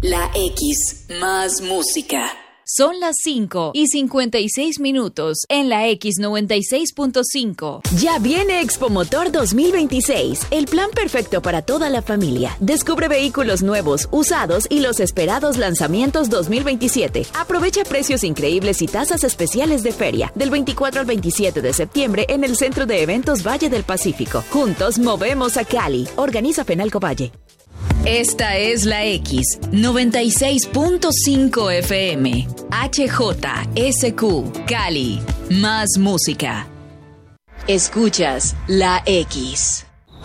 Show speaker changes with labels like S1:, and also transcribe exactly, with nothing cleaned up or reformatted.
S1: La X, más música.
S2: Son las cinco y cincuenta y seis minutos en la X noventa y seis punto cinco.
S3: Ya viene Expo Motor dos mil veintiséis, el plan perfecto para toda la familia. Descubre vehículos nuevos, usados y los esperados lanzamientos dos mil veintisiete. Aprovecha precios increíbles y tasas especiales de feria del veinticuatro al veintisiete de septiembre en el Centro de Eventos Valle del Pacífico. Juntos movemos a Cali. Organiza Fenalco Valle.
S2: Esta es la X noventa y seis punto cinco F M. H J S Q, Cali. Más música. Escuchas la X.